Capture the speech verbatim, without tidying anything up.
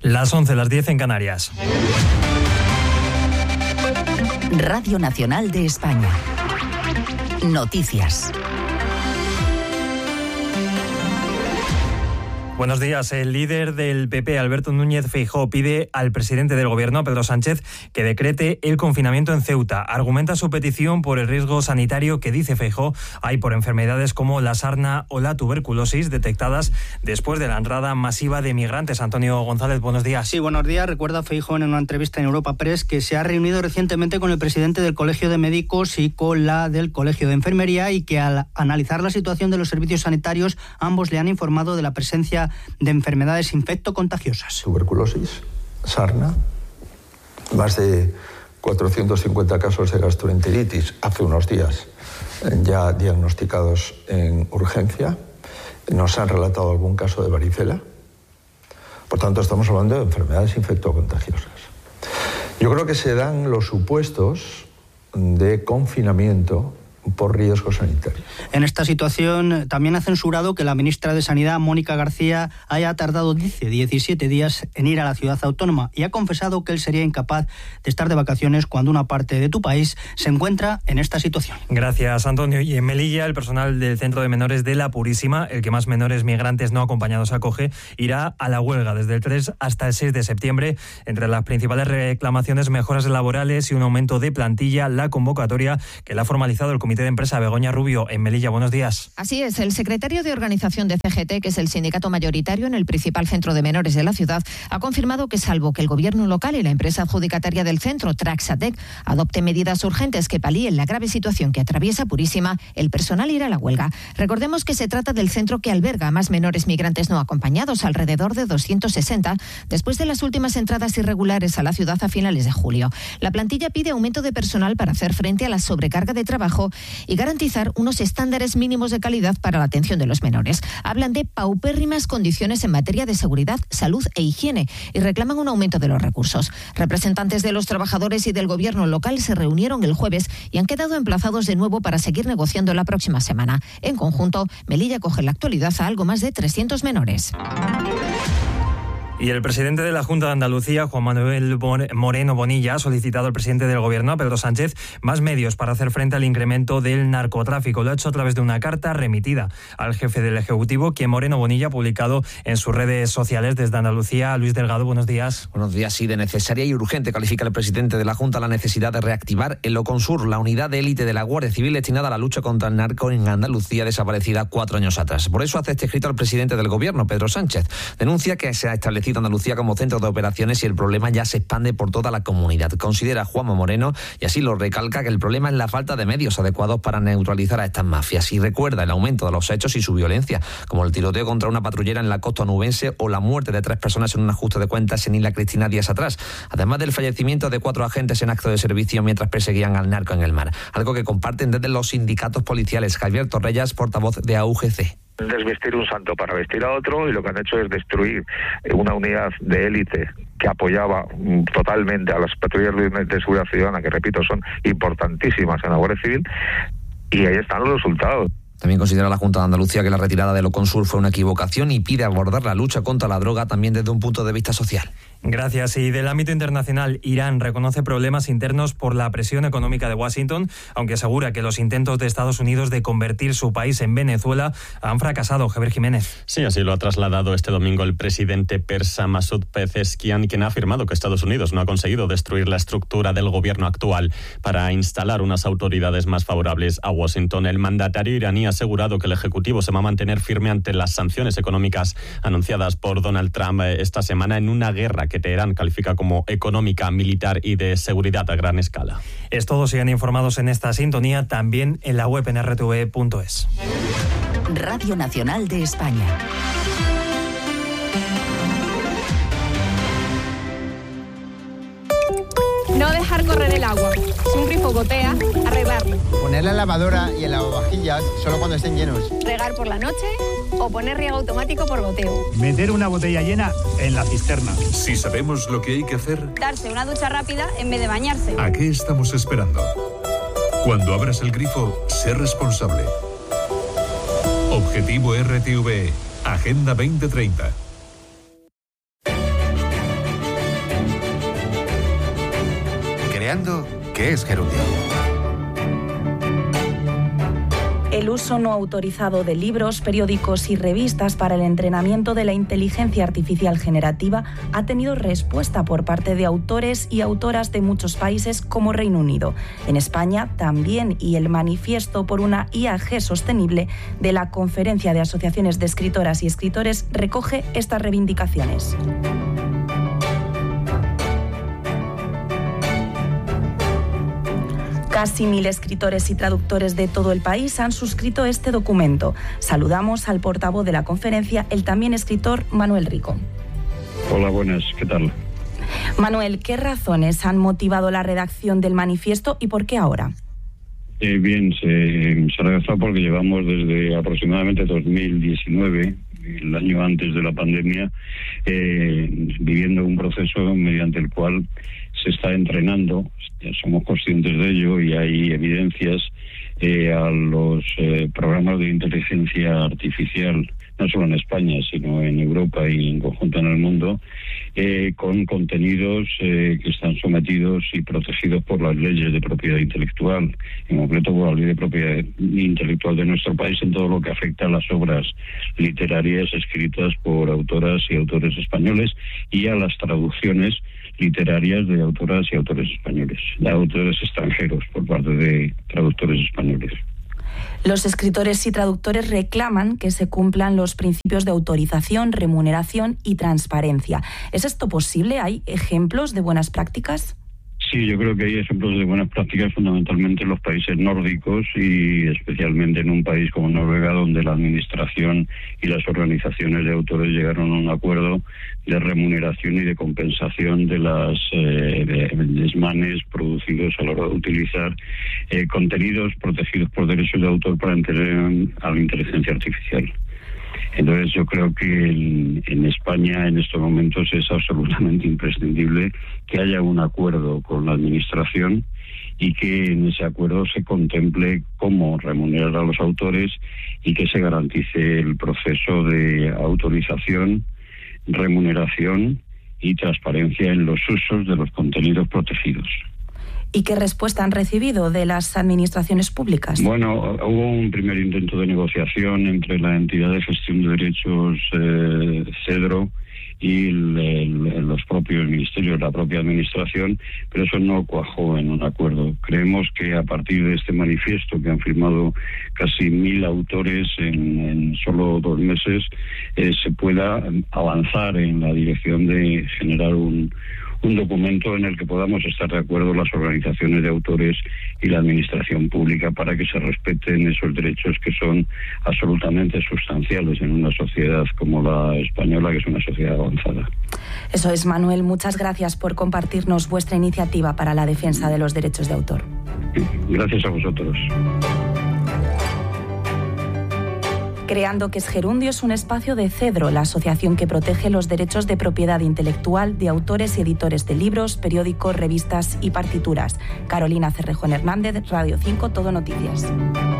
Las once, las diez en Canarias. Radio Nacional de España. Noticias. Buenos días. El líder del P P, Alberto Núñez Feijóo, pide al presidente del Gobierno, Pedro Sánchez, que decrete el confinamiento en Ceuta. Argumenta su petición por el riesgo sanitario que, dice Feijóo, hay por enfermedades como la sarna o la tuberculosis detectadas después de la entrada masiva de migrantes. Antonio González, buenos días. Sí, buenos días. Recuerda Feijóo en una entrevista en Europa Press que se ha reunido recientemente con el presidente del Colegio de Médicos y con la del Colegio de Enfermería, y que al analizar la situación de los servicios sanitarios ambos le han informado de la presencia de enfermedades infectocontagiosas. Tuberculosis, sarna, más de cuatrocientos cincuenta casos de gastroenteritis hace unos días ya diagnosticados en urgencia. Nos han relatado algún caso de varicela. Por tanto, estamos hablando de enfermedades infectocontagiosas. Yo creo que se dan los supuestos de confinamiento por riesgo sanitario. En esta situación también ha censurado que la ministra de Sanidad, Mónica García, haya tardado, dice, diecisiete días en ir a la ciudad autónoma, y ha confesado que él sería incapaz de estar de vacaciones cuando una parte de tu país se encuentra en esta situación. Gracias, Antonio. Y en Melilla, el personal del Centro de Menores de La Purísima, el que más menores migrantes no acompañados acoge, irá a la huelga desde el tres hasta el seis de septiembre. Entre las principales reclamaciones, mejoras laborales y un aumento de plantilla. La convocatoria que la ha formalizado el Comité de Empresa. Begoña Rubio, en Melilla, buenos días. Así es, el secretario de organización de C G T, que es el sindicato mayoritario en el principal centro de menores de la ciudad, ha confirmado que, salvo que el gobierno local y la empresa adjudicataria del centro, Traxatec, adopte medidas urgentes que palíen la grave situación que atraviesa Purísima, el personal irá a la huelga. Recordemos que se trata del centro que alberga a más menores migrantes no acompañados, alrededor de doscientos sesenta, después de las últimas entradas irregulares a la ciudad a finales de julio. La plantilla pide aumento de personal para hacer frente a la sobrecarga de trabajo y garantizar unos estándares mínimos de calidad para la atención de los menores. Hablan de paupérrimas condiciones en materia de seguridad, salud e higiene y reclaman un aumento de los recursos. Representantes de los trabajadores y del gobierno local se reunieron el jueves y han quedado emplazados de nuevo para seguir negociando la próxima semana. En conjunto, Melilla acoge en la actualidad a algo más de trescientos menores. Y el presidente de la Junta de Andalucía, Juan Manuel Moreno Bonilla, ha solicitado al presidente del Gobierno, Pedro Sánchez, más medios para hacer frente al incremento del narcotráfico. Lo ha hecho a través de una carta remitida al jefe del Ejecutivo, que Moreno Bonilla ha publicado en sus redes sociales. Desde Andalucía, Luis Delgado, buenos días. Buenos días. Sí, de necesaria y urgente califica el presidente de la Junta la necesidad de reactivar el Loconsur, la unidad de élite de la Guardia Civil destinada a la lucha contra el narco en Andalucía, desaparecida cuatro años atrás. Por eso hace este escrito al presidente del Gobierno, Pedro Sánchez. Denuncia que se ha establecido Andalucía como centro de operaciones y el problema ya se expande por toda la comunidad. Considera Juanma Moreno, y así lo recalca, que el problema es la falta de medios adecuados para neutralizar a estas mafias, y recuerda el aumento de los hechos y su violencia, como el tiroteo contra una patrullera en la costa onubense o la muerte de tres personas en un ajuste de cuentas en Isla Cristina días atrás, además del fallecimiento de cuatro agentes en acto de servicio mientras perseguían al narco en el mar, algo que comparten desde los sindicatos policiales. Javier Torrellas, portavoz de A U G C. Desvestir un santo para vestir a otro, y lo que han hecho es destruir una unidad de élite que apoyaba totalmente a las patrullas de seguridad ciudadana, que repito son importantísimas en la Guardia Civil, y ahí están los resultados. También considera la Junta de Andalucía que la retirada de Loconsur fue una equivocación y pide abordar la lucha contra la droga también desde un punto de vista social. Gracias. Y del ámbito internacional, Irán reconoce problemas internos por la presión económica de Washington, aunque asegura que los intentos de Estados Unidos de convertir su país en Venezuela han fracasado. Javier Jiménez. Sí, así lo ha trasladado este domingo el presidente persa Masoud Pezeshkian, quien ha afirmado que Estados Unidos no ha conseguido destruir la estructura del gobierno actual para instalar unas autoridades más favorables a Washington. El mandatario iraní ha asegurado que el Ejecutivo se va a mantener firme ante las sanciones económicas anunciadas por Donald Trump esta semana en una guerra que Teherán califica como económica, militar y de seguridad a gran escala. Es todo. Sigan informados en esta sintonía, también en la web en r t v punto es. Radio Nacional de España. No dejar correr el agua. Si un grifo gotea, arreglarlo. Poner la lavadora y el lavavajillas solo cuando estén llenos. Regar por la noche o poner riego automático por goteo. Meter una botella llena en la cisterna. Si sabemos lo que hay que hacer, darse una ducha rápida en vez de bañarse. ¿A qué estamos esperando? Cuando abras el grifo, sé responsable. Objetivo R T V E, Agenda veinte treinta. Curioseando, ¿qué es gerundio? El uso no autorizado de libros, periódicos y revistas para el entrenamiento de la inteligencia artificial generativa ha tenido respuesta por parte de autores y autoras de muchos países como Reino Unido. En España también, y el manifiesto por una I A G sostenible de la Conferencia de Asociaciones de Escritoras y Escritores recoge estas reivindicaciones. Casi mil escritores y traductores de todo el país han suscrito este documento. Saludamos al portavoz de la conferencia, el también escritor Manuel Rico. Hola, buenas, ¿qué tal? Manuel, ¿qué razones han motivado la redacción del manifiesto y por qué ahora? Eh, bien, se, se ha redactado porque llevamos desde aproximadamente dos mil diecinueve, el año antes de la pandemia, eh, viviendo un proceso mediante el cual se está entrenando, ya somos conscientes de ello y hay evidencias eh, a los eh, programas de inteligencia artificial, no solo en España, sino en Europa y en conjunto en el mundo, eh, con contenidos eh, que están sometidos y protegidos por las leyes de propiedad intelectual, en concreto por la ley de propiedad intelectual de nuestro país en todo lo que afecta a las obras literarias escritas por autoras y autores españoles y a las traducciones literarias de autoras y autores españoles, de autores extranjeros por parte de traductores españoles. Los escritores y traductores reclaman que se cumplan los principios de autorización, remuneración y transparencia. ¿Es esto posible? ¿Hay ejemplos de buenas prácticas? Sí, yo creo que hay ejemplos de buenas prácticas fundamentalmente en los países nórdicos y especialmente en un país como Noruega, donde la administración y las organizaciones de autores llegaron a un acuerdo de remuneración y de compensación de las eh, de desmanes producidos a la hora de utilizar eh, contenidos protegidos por derechos de autor para entrenar a la inteligencia artificial. Entonces yo creo que en, en España en estos momentos es absolutamente imprescindible que haya un acuerdo con la administración y que en ese acuerdo se contemple cómo remunerar a los autores y que se garantice el proceso de autorización, remuneración y transparencia en los usos de los contenidos protegidos. ¿Y qué respuesta han recibido de las administraciones públicas? Bueno, hubo un primer intento de negociación entre la entidad de gestión de derechos eh, CEDRO y el, el, los propios ministerios, la propia administración, pero eso no cuajó en un acuerdo. Creemos que a partir de este manifiesto que han firmado casi mil autores en, en solo dos meses, eh, se pueda avanzar en la dirección de generar un un documento en el que podamos estar de acuerdo las organizaciones de autores y la administración pública para que se respeten esos derechos que son absolutamente sustanciales en una sociedad como la española, que es una sociedad avanzada. Eso es, Manuel. Muchas gracias por compartirnos vuestra iniciativa para la defensa de los derechos de autor. Gracias a vosotros. Creando que es Gerundio es un espacio de CEDRO, la asociación que protege los derechos de propiedad intelectual de autores y editores de libros, periódicos, revistas y partituras. Carolina Cerrejón Hernández, Radio cinco, Todo Noticias.